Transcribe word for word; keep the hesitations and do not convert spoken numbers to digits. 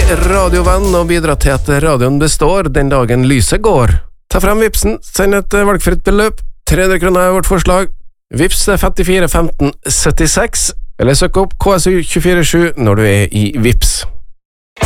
radiovenn og bidra til at radioen består den dagen lyset går. Ta frem Vipsen, send et valgfritt beløp, tre hundre kroner er vårt forslag. Vips er femtifire femten syttiseks, eller søk opp K S U to fire sju når du er i Vips.